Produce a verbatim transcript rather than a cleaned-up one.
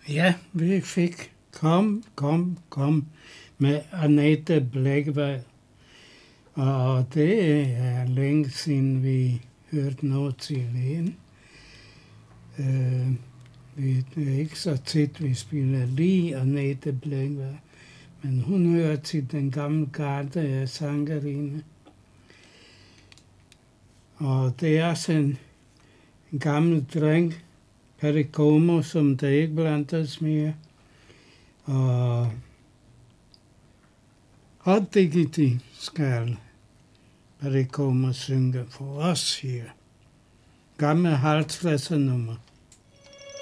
Ja, vi fik Kom, kom, kom med Anette Blækvad. Og det er længe siden vi hørte noget til hende. Uh, vi, det er ikke så tit, vi spiller lige Anette Blækvad. Men hun hører til den gamle garde af sangerinde. Og det er også en, en gammel dreng, Pericomo, som der ikke blandes mere. Og Hot Diggity skal Pericomo synge for os her. Gammel halvtredser nummer.